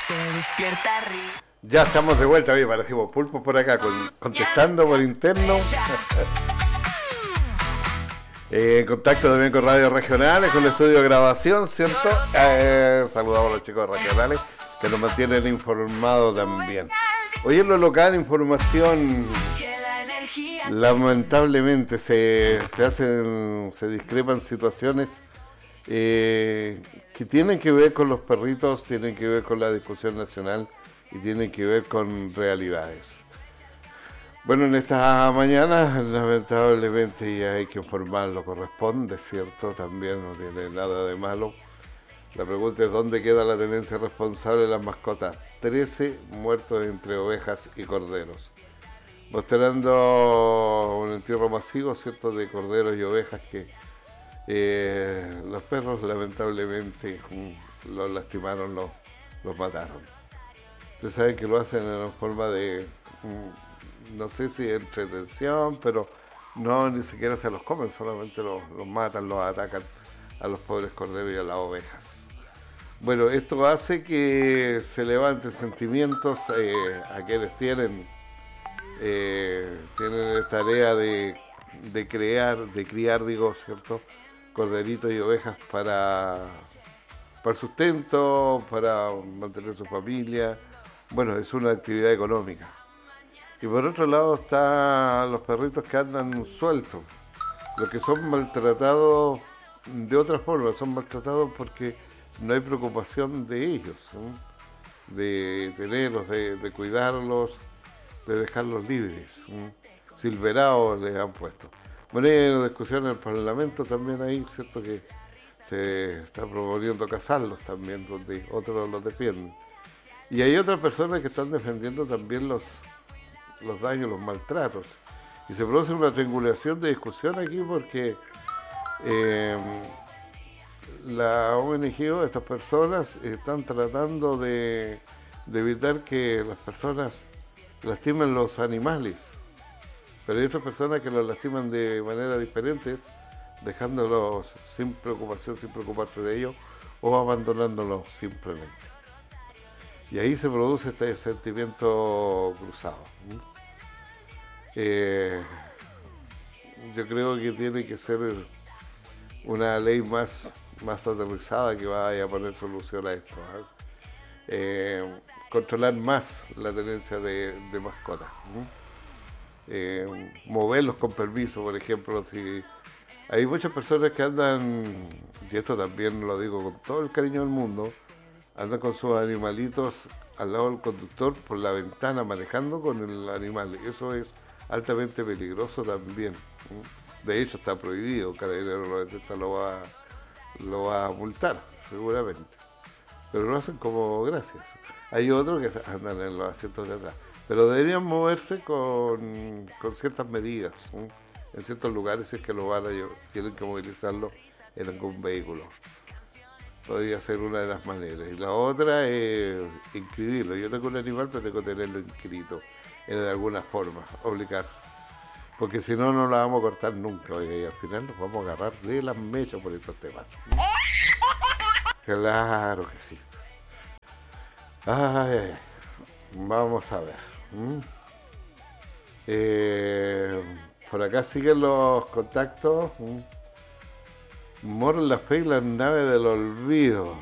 Ya estamos de vuelta, bien, parecimos pulpos por acá, contestando por interno. En contacto también con radios regionales, con el estudio de grabación, ¿cierto? Saludamos a los chicos regionales que nos mantienen informados también. Hoy en lo local, información, lamentablemente se discrepan situaciones que tienen que ver con los perritos, tienen que ver con la discusión nacional y tienen que ver con realidades. Bueno, en esta mañana lamentablemente ya hay que informar, lo corresponde, ¿cierto? También no tiene nada de malo. La pregunta es: ¿dónde queda la tenencia responsable de las mascotas? 13 muertos entre ovejas y corderos. Mostrando un entierro masivo, ¿cierto?, de corderos y ovejas que los perros lamentablemente los lastimaron, los mataron. Ustedes saben que lo hacen en forma de, no sé si de entretención, pero no, ni siquiera se los comen, solamente los matan, los atacan a los pobres corderos y a las ovejas. Bueno, esto hace que se levanten sentimientos a quienes tienen tarea de criar, digo, ¿cierto?, corderitos y ovejas para sustento, para mantener su familia. Bueno, es una actividad económica. Y por otro lado están los perritos que andan sueltos, los que son maltratados de otra forma, son maltratados porque no hay preocupación de ellos, ¿no?, de tenerlos, de cuidarlos, de dejarlos libres, ¿no? Silverados les han puesto. Bueno, hay una discusión en el Parlamento también ahí, ¿cierto?, que se está proponiendo cazarlos también, donde otros los defienden. Y hay otras personas que están defendiendo también los daños, los maltratos. Y se produce una triangulación de discusión aquí porque la ONG, estas personas, están tratando de evitar que las personas lastimen los animales. Pero hay otras personas que los lastiman de manera diferente, dejándolos sin preocupación, sin preocuparse de ellos, o abandonándolos simplemente. Y ahí se produce este sentimiento cruzado. Yo creo que tiene que ser una ley más aterrizada que vaya a poner solución a esto, controlar más la tenencia de mascotas, moverlos con permiso, por ejemplo. Si hay muchas personas que andan, y esto también lo digo con todo el cariño del mundo, andan con sus animalitos al lado del conductor por la ventana manejando con el animal. Eso es altamente peligroso también. De hecho está prohibido, Carabineros lo detecta, lo va a multar seguramente, pero lo hacen como gracias. Hay otros que andan en los asientos de atrás, pero deberían moverse con ciertas medidas, ¿sí?, en ciertos lugares, si es que lo van a llevar, tienen que movilizarlo en algún vehículo. Podría ser una de las maneras. Y la otra es inscribirlo. Yo tengo un animal, pero tengo que tenerlo inscrito en alguna forma, obligar. Porque si no, no la vamos a cortar nunca. Y al final nos vamos a agarrar de las mechas por estos temas. Claro que sí. Ay, vamos a ver. Por acá siguen los contactos. Mor la fe y la nave del olvido.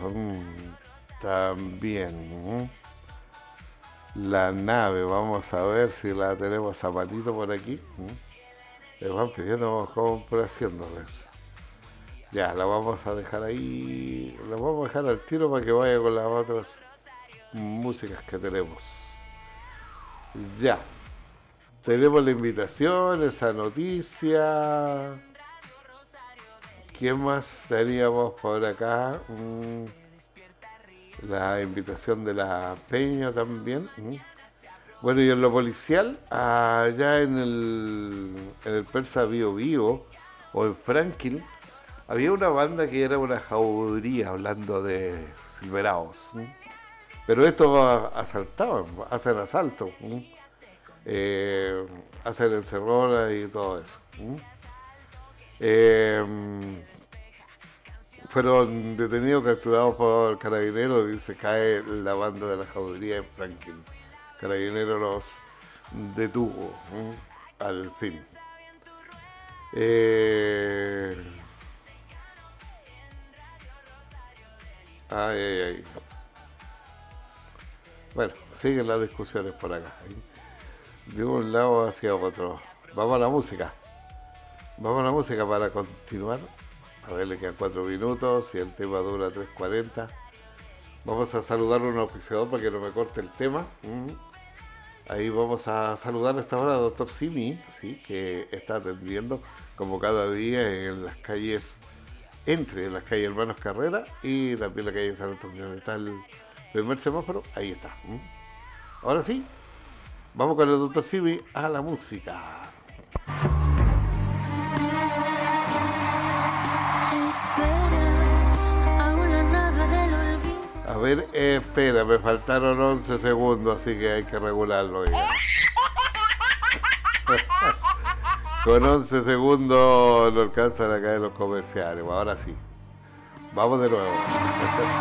También. La nave, vamos a ver si la tenemos zapatito por aquí. Les van pidiendo complaciéndoles. Ya, la vamos a dejar ahí. La vamos a dejar al tiro para que vaya con las otras músicas que tenemos. Ya. Tenemos la invitación, esa noticia. ¿Qué más teníamos por acá? La invitación de la Peña también. Bueno, y en lo policial, allá en el Persa Bio Bio, o en Franklin, había una banda que era una jauría, hablando de silverados. Pero estos asaltaban, hacen asaltos, hacen encerronas y todo eso. fueron detenidos, capturados por carabineros y se cae la banda de la Jaudería en Franklin. Carabineros los detuvo, al fin. Ay, ay, ay. Bueno, siguen las discusiones por acá. De un lado hacia otro. Vamos a la música. Vamos a la música para continuar. A ver, le quedan 4 minutos y el tema dura 3:40. Vamos a saludar a un auspiciador para que no me corte el tema. Ahí vamos a saludar a esta hora al doctor Simi, ¿sí? Que está atendiendo como cada día en las calles, entre las calles Hermanos Carrera y también la calle San Antonio, donde está el primer semáforo. Ahí está. Ahora sí, vamos con el doctor Simi a la música. A ver, espera, me faltaron 11 segundos, así que hay que regularlo. Con 11 segundos no alcanzan a caer los comerciales. Ahora sí, vamos de nuevo.